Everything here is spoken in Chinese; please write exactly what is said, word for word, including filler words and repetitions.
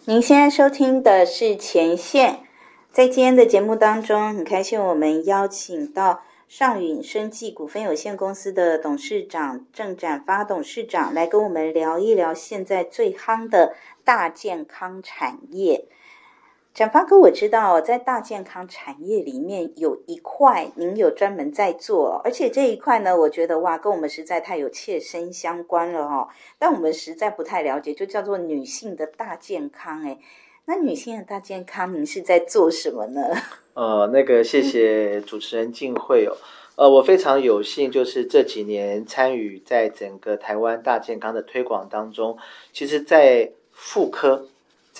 您现在收听的是前线，在今天的节目当中，很开心我们邀请到上允生技股份有限公司的董事长郑展发董事长来跟我们聊一聊现在最夯的大健康产业。展发哥，我知道在大健康产业里面有一块您有专门在做，而且这一块呢，我觉得哇，跟我们实在太有切身相关了哦。但我们实在不太了解，就叫做女性的大健康。哎，那女性的大健康，您是在做什么呢？ 呃，那个谢谢主持人静慧哦。呃，我非常有幸，就是这几年参与在整个台湾大健康的推广当中，其实，在妇科